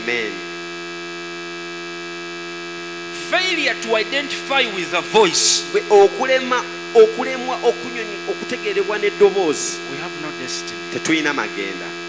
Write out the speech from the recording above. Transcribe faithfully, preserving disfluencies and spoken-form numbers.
Amen. Failure to identify with a voice. Okulema okulemwa okunyonyi okutegerebwa n'eddoboozi. We have no destiny. Tetulina magenda.